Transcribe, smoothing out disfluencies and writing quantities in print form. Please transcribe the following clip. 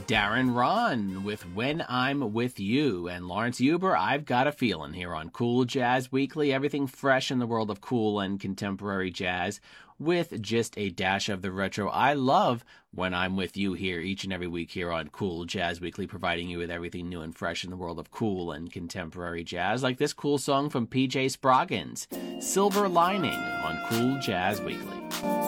Darren Ron with When I'm With You, and Lawrence Huber, I've Got a Feeling, here on Cool Jazz Weekly, everything fresh in the world of cool and contemporary jazz, with just a dash of the retro. I love When I'm With You here each and every week here on Cool Jazz Weekly, providing you with everything new and fresh in the world of cool and contemporary jazz, like this cool song from PJ Spraggins, Silver Lining, on Cool Jazz Weekly.